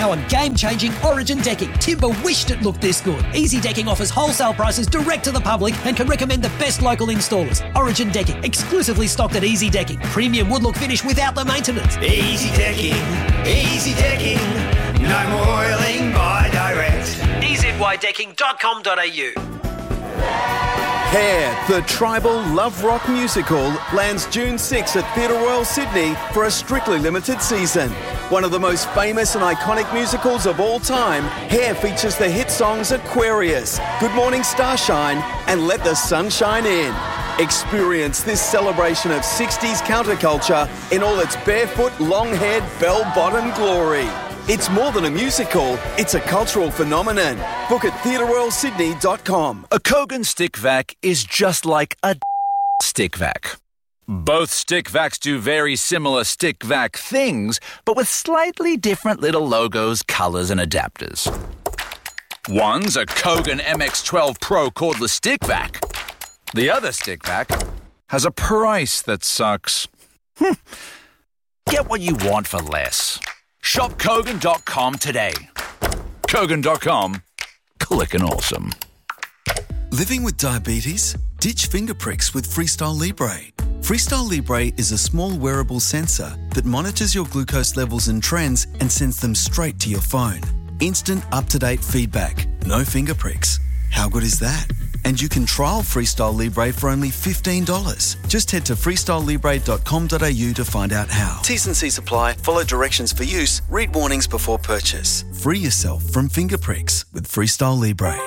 now on game-changing Origin decking. Timber wished it looked this good. Easy Decking offers wholesale prices direct to the public and can recommend the best local installers. Origin Decking, exclusively stocked at Easy Decking. Premium wood look finish without the maintenance. Easy Decking, Easy Decking. No more oiling by direct. EZYDecking.com.au. Hair, the tribal love rock musical, lands June 6 at Theatre Royal Sydney for a strictly limited season. One of the most famous and iconic musicals of all time, Hair features the hit songs Aquarius, Good Morning Starshine and Let the Sun Shine In. Experience this celebration of 60s counterculture in all its barefoot, long-haired, bell-bottom glory. It's more than a musical, it's a cultural phenomenon. Book at theatreroyalsydney.com. A Kogan stick vac is just like a stick vac. Both stick vacs do very similar stick vac things, but with slightly different little logos, colours and adapters. One's a Kogan MX12 Pro cordless stick vac. The other stick vac has a price that sucks. Get what you want for less. Shop Kogan.com today. Kogan.com. Clickin' awesome. Living with diabetes? Ditch finger pricks with Freestyle Libre. Freestyle Libre is a small wearable sensor that monitors your glucose levels and trends and sends them straight to your phone. Instant, up-to-date feedback. No finger pricks. How good is that? And you can trial Freestyle Libre for only $15. Just head to freestylelibre.com.au to find out how. T's and C's apply. Follow directions for use. Read warnings before purchase. Free yourself from finger pricks with Freestyle Libre.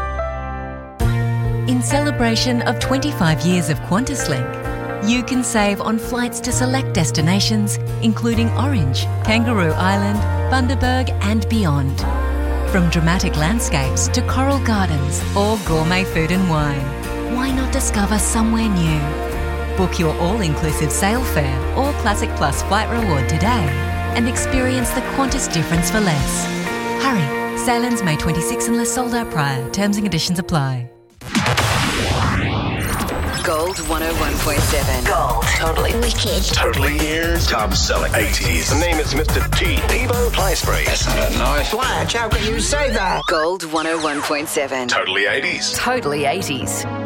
In celebration of 25 years of QantasLink, you can save on flights to select destinations, including Orange, Kangaroo Island, Bundaberg and beyond. From dramatic landscapes to coral gardens or gourmet food and wine, why not discover somewhere new? Book your all-inclusive sail fare or Classic Plus flight reward today and experience the Qantas difference for less. Hurry, sail-ins May 26 unless sold out prior. Terms and conditions apply. Gold 101.7. Gold. Totally wicked. Totally ears. Top selling 80s. The name is Mr. T. Debo Plaispray. That's not nice. Blanche, how can you say that? Gold 101.7. Totally 80s. Totally 80s.